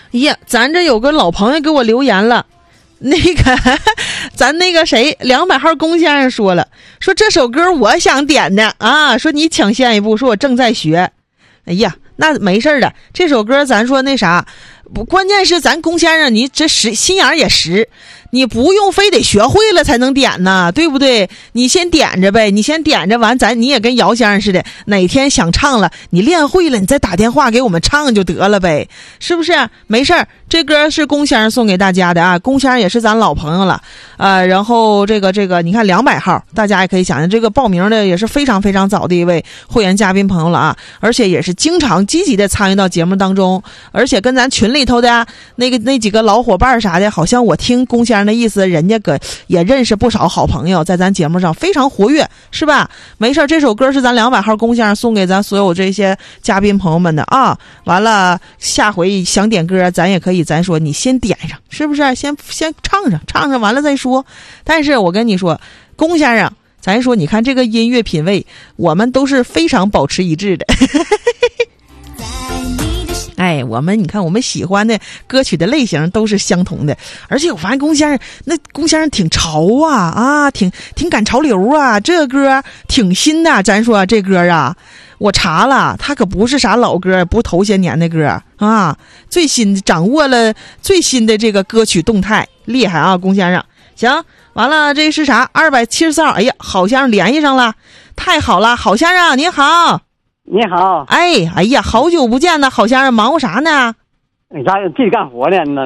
呀，咱这有个老朋友给我留言了，那个咱那个谁200号龚先生说了，说这首歌我想点的啊，说你抢先一步，说我正在学。哎呀，那没事的，这首歌咱说那啥，不，关键是咱龚先生你这心眼也实，你不用非得学会了才能点呢，对不对？你先点着呗，你先点着完，你也跟姚先生似的，哪天想唱了，你练会了，你再打电话给我们唱就得了呗，是不是？没事儿，这歌是龚先生送给大家的啊，龚先生也是咱老朋友了，然后这个你看200号，大家也可以想想，这个报名的也是非常非常早的一位会员嘉宾朋友了啊，而且也是经常积极的参与到节目当中，而且跟咱群里头的那几个老伙伴啥的，好像我听龚先生的意思，人家也认识不少好朋友，在咱节目上非常活跃，是吧？没事，这首歌是咱200号龚先生送给咱所有这些嘉宾朋友们的啊。完了，下回想点歌，咱也可以，咱说你先点上，是不是？先唱上完了再说。但是我跟你说，龚先生，咱说你看这个音乐品味，我们都是非常保持一致的。哎，你看我们喜欢的歌曲的类型都是相同的，而且我发现龚先生挺潮啊，挺赶潮流啊，这歌挺新的。咱说这歌啊，我查了，它可不是啥老歌，不头些年的歌啊，最新掌握了最新的这个歌曲动态，厉害啊，龚先生。行，完了这是啥？274号，哎呀，好先生联系上了，太好了，好先生你好。 你好， 哎呀，好久不见呢，好先生，忙活啥呢？ 你家自己干活呢？